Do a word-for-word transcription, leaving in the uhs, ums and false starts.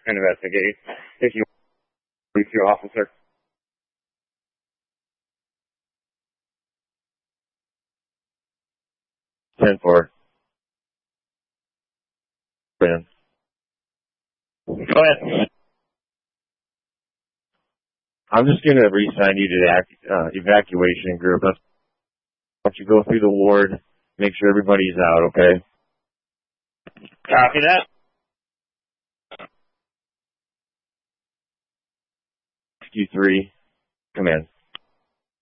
investigate if you brief your officer. ten four. Ben. Go ahead. I'm just going to reassign you to the ac- uh, evacuation group. Let's let you go through the ward, make sure everybody's out, okay? Copy that. Q three, come in.